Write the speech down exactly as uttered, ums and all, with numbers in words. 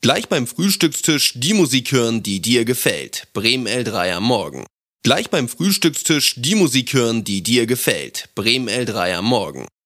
Gleich beim Frühstückstisch die Musik hören, die dir gefällt. Bremen L drei am Morgen. Gleich beim Frühstückstisch die Musik hören, die dir gefällt. Bremen L drei am Morgen.